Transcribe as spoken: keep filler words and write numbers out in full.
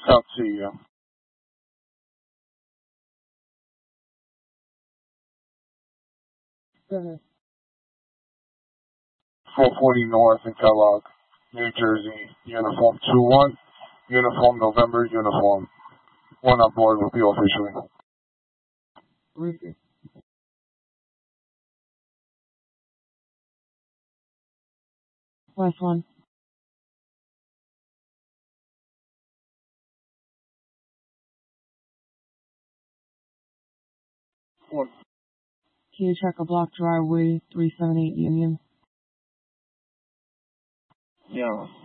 South Sea, yeah. Mhm. four forty North in Kellogg, New Jersey, uniform two one, uniform November, uniform. One on board with you officially. Briefing. Last one. One. Can you check a block driveway three seven eight Union? Yeah.